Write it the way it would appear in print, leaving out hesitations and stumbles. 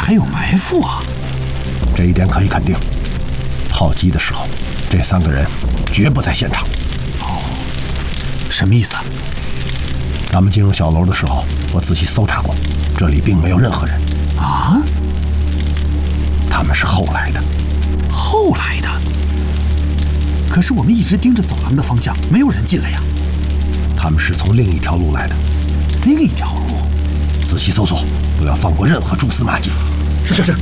还有埋伏啊！ 这一点可以肯定。炮击的时候，这3个人绝不在现场。 哦，什么意思？ 咱们进入小楼的时候，我仔细搜查过，这里并没有任何人。 啊？ 他们是后来的。 后来的？可是我们一直盯着走廊的方向，没有人进来呀。 他们是从另一条路来的。 另一条路？ 仔细搜索，不要放过任何蛛丝马迹。 是。